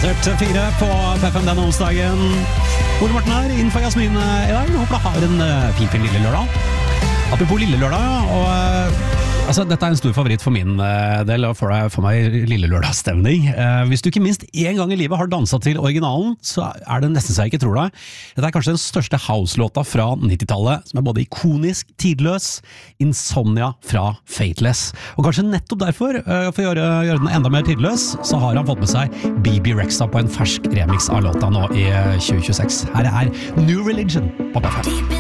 Passert 4 på P5 denne onsdagen. Ole Morten her, innenfor Jasmin i dag. Håper du har en fin lille lørdag. Apropos lille lørdag, og dette en stor favoritt for min del, og for meg lille lørdagsstemning. Hvis du ikke minst en gang i livet har danset til originalen, så det nesten så jeg ikke tror det. Dette kanskje den største house-låta fra 90-tallet, som både ikonisk, tidløs, Insomnia fra Fateless. Og kanskje nettopp derfor, for å gjøre den enda mer tidløs, så har han fått med seg BB Rexa på en fersk remix av låta nå i 2026. Her New Religion på P5.